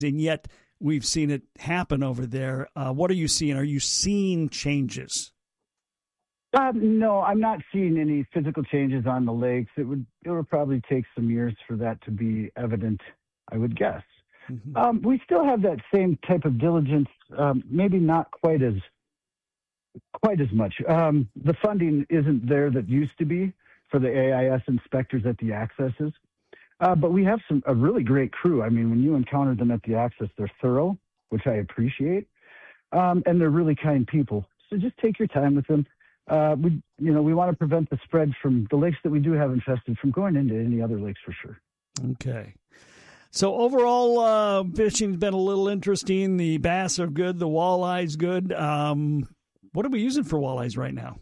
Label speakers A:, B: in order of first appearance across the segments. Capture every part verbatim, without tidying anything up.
A: and yet we've seen it happen over there. Uh, what are you seeing? Are you seeing changes?
B: Um, no, I'm not seeing any physical changes on the lakes. It would it would probably take some years for that to be evident, I would guess. Mm-hmm. Um, we still have that same type of diligence, um, maybe not quite as quite as much. Um, the funding isn't there that used to be for the A I S inspectors at the accesses, uh, but we have some a really great crew. I mean, when you encounter them at the access, they're thorough, which I appreciate, um, and they're really kind people. So just take your time with them. Uh, we, you know, we want to prevent the spread from the lakes that we do have infested from going into any other lakes for sure.
A: Okay. So overall, uh, fishing's been a little interesting. The bass are good. The walleye's good. Um, what are we using for walleyes right now?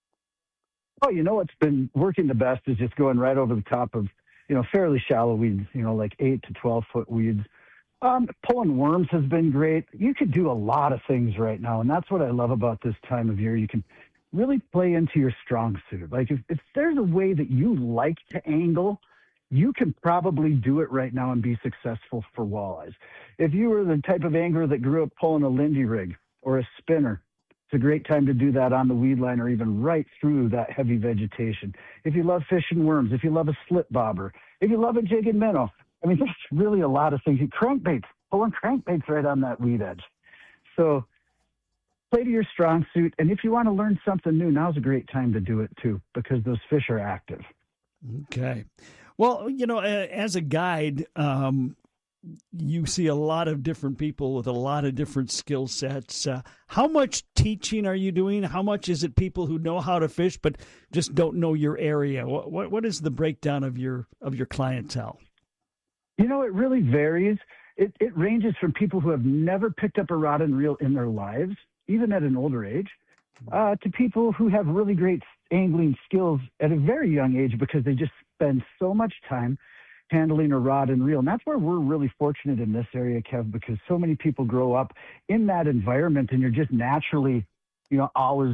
B: Oh, you know what's been working the best is just going right over the top of, you know, fairly shallow weeds, you know, like eight to twelve foot weeds. Um, pulling worms has been great. You could do a lot of things right now, and that's what I love about this time of year. You can really play into your strong suit. Like if, if there's a way that you like to angle, you can probably do it right now and be successful for walleyes. If you were the type of angler that grew up pulling a Lindy rig or a spinner, it's a great time to do that on the weed line or even right through that heavy vegetation. If you love fishing worms, if you love a slip bobber, if you love a jig and minnow, I mean, there's really a lot of things. Crankbaits, pulling crankbaits right on that weed edge. So play to your strong suit. And if you want to learn something new, now's a great time to do it too, because those fish are active.
A: Okay. Well, you know, as a guide, um, you see a lot of different people with a lot of different skill sets. Uh, how much teaching are you doing? How much is it people who know how to fish but just don't know your area? What what, what is the breakdown of your of your clientele?
B: You know, it really varies. It, it ranges from people who have never picked up a rod and reel in their lives, even at an older age, uh, to people who have really great angling skills at a very young age because they just spend so much time handling a rod and reel. And that's where we're really fortunate in this area, Kev, because so many people grow up in that environment and you're just naturally, you know, always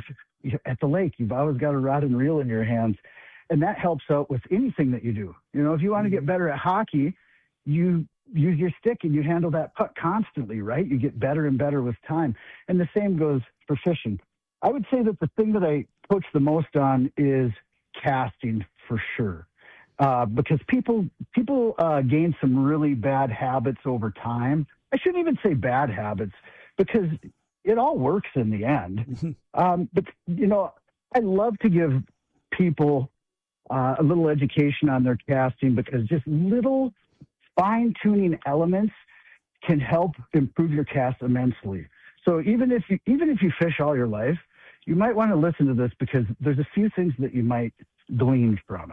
B: at the lake. You've always got a rod and reel in your hands. And that helps out with anything that you do. You know, if you want to get better at hockey, you use your stick and you handle that puck constantly, right? You get better and better with time. And the same goes for fishing. I would say that the thing that I coach the most on is casting for sure. Uh, because people people uh, gain some really bad habits over time. I shouldn't even say bad habits because it all works in the end. um, but, you know, I love to give people uh, a little education on their casting because just little fine-tuning elements can help improve your cast immensely. So even if you, even if you fish all your life, you might want to listen to this because there's a few things that you might glean from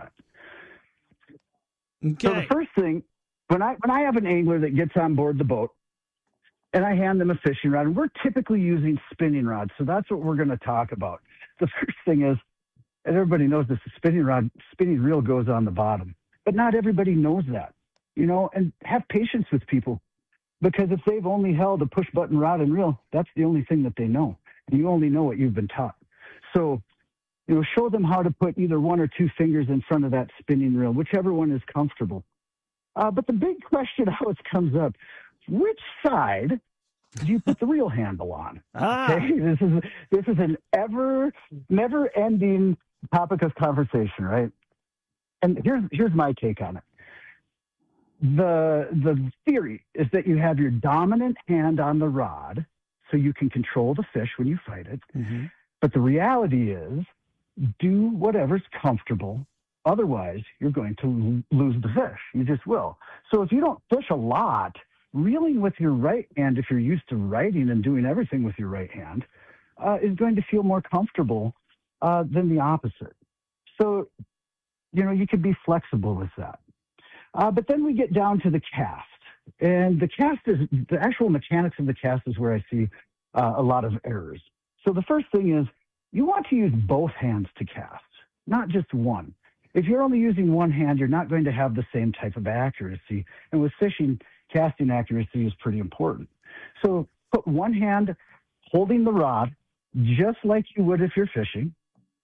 B: it. Okay. So the first thing, when I when I have an angler that gets on board the boat and I hand them a fishing rod, and we're typically using spinning rods, so that's what we're going to talk about. The first thing is, and everybody knows this, the spinning rod, spinning reel goes on the bottom, but not everybody knows that, you know, and have patience with people because if they've only held a push button rod and reel, that's the only thing that they know. And you only know what you've been taught. So, you know, show them how to put either one or two fingers in front of that spinning reel, whichever one is comfortable. Uh, but the big question always comes up, which side do you put the reel handle on?
A: Ah.
B: Okay, this is this is an ever, never-ending topic of conversation, right? And here's here's my take on it. The the theory is that you have your dominant hand on the rod so you can control the fish when you fight it. Mm-hmm. But the reality is, do whatever's comfortable. Otherwise, you're going to l- lose the fish. You just will. So if you don't fish a lot, reeling with your right hand, if you're used to writing and doing everything with your right hand, uh, is going to feel more comfortable uh, than the opposite. So, you know, you can be flexible with that. Uh, but then we get down to the cast. And the cast is, the actual mechanics of the cast is where I see uh, a lot of errors. So the first thing is you want to use both hands to cast, not just one. If you're only using one hand, you're not going to have the same type of accuracy. And with fishing, casting accuracy is pretty important. So put one hand holding the rod, just like you would if you're fishing,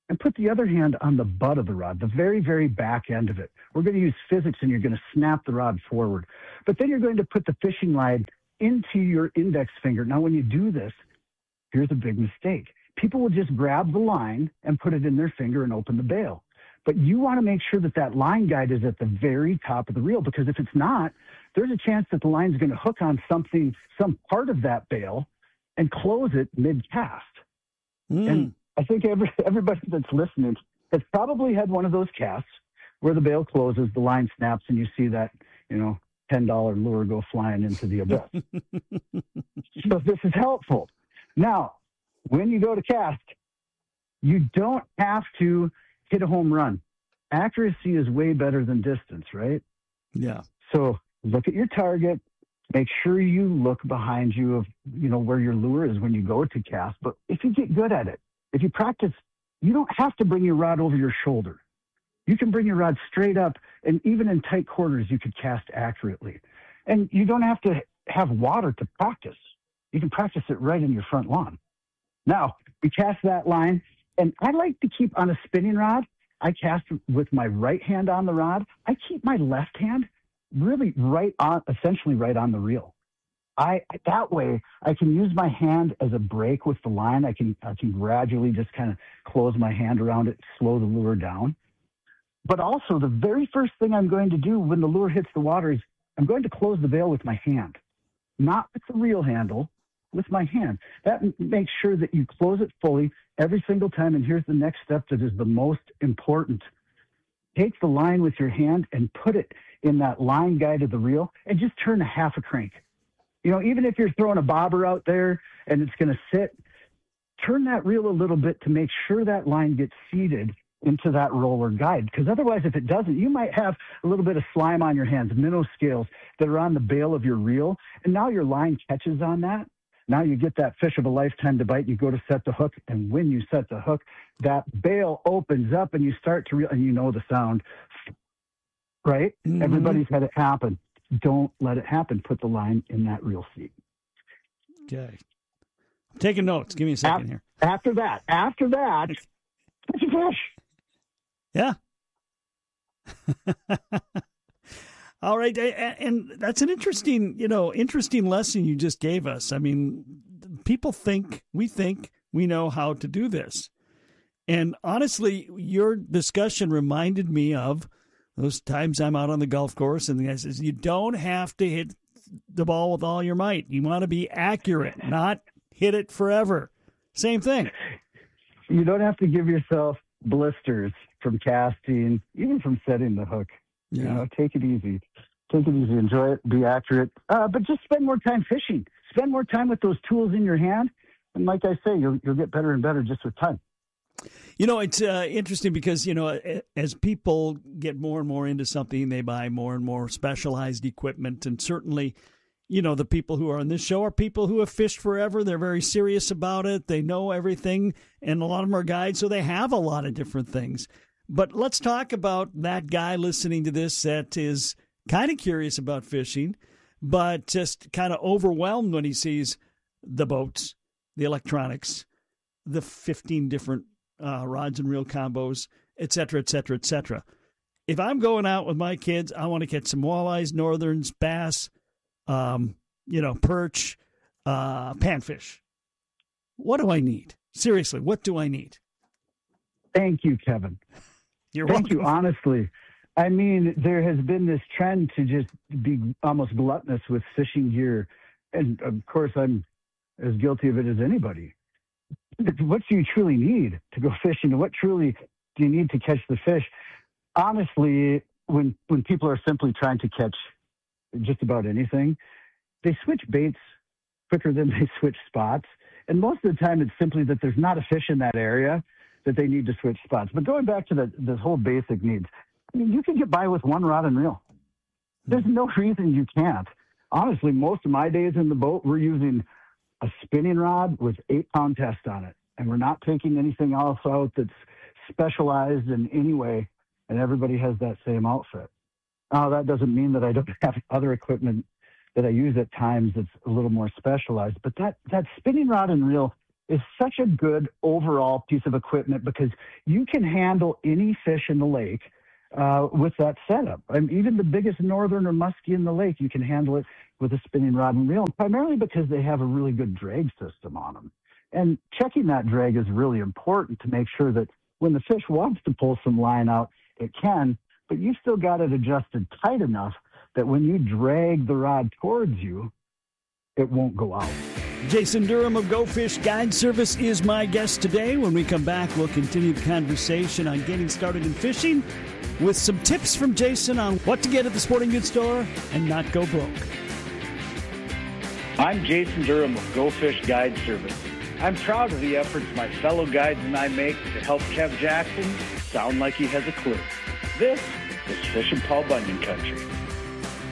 B: and put the other hand on the butt of the rod, the very, very back end of it. We're going to use physics, and you're going to snap the rod forward. But then you're going to put the fishing line into your index finger. Now, when you do this, here's a big mistake. People will just grab the line and put it in their finger and open the bail. But you want to make sure that that line guide is at the very top of the reel, because if it's not, there's a chance that the line's going to hook on something, some part of that bail, and close it mid-cast. Mm. And I think every, everybody that's listening has probably had one of those casts where the bail closes, the line snaps, and you see that, you know, ten dollar lure go flying into the abyss. So this is helpful. Now, when you go to cast, you don't have to hit a home run. Accuracy is way better than distance, right?
A: Yeah.
B: So look at your target. Make sure you look behind you of, you know, where your lure is when you go to cast. But if you get good at it, if you practice, you don't have to bring your rod over your shoulder. You can bring your rod straight up, and even in tight quarters, you could cast accurately. And you don't have to have water to practice. You can practice it right in your front lawn. Now, we cast that line, and I like to keep on a spinning rod. I cast with my right hand on the rod. I keep my left hand really right on, essentially right on the reel. I that way I can use my hand as a brake with the line. I can I can gradually just kind of close my hand around it, slow the lure down. But also, the very first thing I'm going to do when the lure hits the water is I'm going to close the bail with my hand, not with the reel handle, with my hand. That m- makes sure that you close it fully every single time. And here's the next step that is the most important. Take the line with your hand and put it in that line guide of the reel and just turn a half a crank. You know, even if you're throwing a bobber out there and it's going to sit, turn that reel a little bit to make sure that line gets seated into that roller guide. Because otherwise, if it doesn't, you might have a little bit of slime on your hands, minnow scales that are on the bail of your reel. And now your line catches on that. Now you get that fish of a lifetime to bite. You go to set the hook. And when you set the hook, that bail opens up and you start to reel, and you know the sound, right? Mm-hmm. Everybody's had it happen. Don't let it happen. Put the line in that reel seat.
A: Okay. I'm taking notes. Give me a second
B: after,
A: here.
B: After that, after that, catch a fish.
A: Yeah. All right. And that's an interesting, you know, interesting lesson you just gave us. I mean, people think, we think we know how to do this. And honestly, your discussion reminded me of those times I'm out on the golf course and the guy says, you don't have to hit the ball with all your might. You want to be accurate, not hit it forever. Same thing.
B: You don't have to give yourself blisters from casting, even from setting the hook. Yeah. You know, take it easy. Take it easy. Enjoy it. Be accurate. Uh, but just spend more time fishing. Spend more time with those tools in your hand. And like I say, you'll, you'll get better and better just with time.
A: You know, it's uh, interesting because, you know, as people get more and more into something, they buy more and more specialized equipment. And certainly, you know, the people who are on this show are people who have fished forever. They're very serious about it. They know everything. And a lot of them are guides, so they have a lot of different things. But let's talk about that guy listening to this that is kind of curious about fishing, but just kind of overwhelmed when he sees the boats, the electronics, the fifteen different uh, rods and reel combos, et cetera, et cetera, et cetera. If I'm going out with my kids, I want to catch some walleyes, northerns, bass, um, you know, perch, uh, panfish. What do I need? Seriously, what do I need?
B: Thank you, Kevin.
A: You're
B: Thank
A: welcome.
B: you, honestly. I mean, there has been this trend to just be almost gluttonous with fishing gear. And of course, I'm as guilty of it as anybody. What do you truly need to go fishing? What truly do you need to catch the fish? Honestly, when when people are simply trying to catch just about anything, they switch baits quicker than they switch spots. And most of the time, it's simply that there's not a fish in that area that they need to switch spots. But going back to the, the whole basic needs, I mean, you can get by with one rod and reel. There's no reason you can't. Honestly, most of my days in the boat, we're using a spinning rod with eight pound test on it. And we're not taking anything else out that's specialized in any way. And everybody has that same outfit. Now, that doesn't mean that I don't have other equipment that I use at times that's a little more specialized. But that, that spinning rod and reel is such a good overall piece of equipment because you can handle any fish in the lake uh, with that setup. I mean, even the biggest northern or muskie in the lake, you can handle it with a spinning rod and reel, primarily because they have a really good drag system on them. And checking that drag is really important to make sure that when the fish wants to pull some line out, it can, but you still got it adjusted tight enough that when you drag the rod towards you, it won't go out.
A: Jason Durham of Go Fish Guide Service is my guest today. When we come back, we'll continue the conversation on getting started in fishing with some tips from Jason on what to get at the sporting goods store and not go broke.
C: I'm Jason Durham of Go Fish Guide Service. I'm proud of the efforts my fellow guides and I make to help Kev Jackson sound like he has a clue. This is Fishin' Paul Bunyan Country.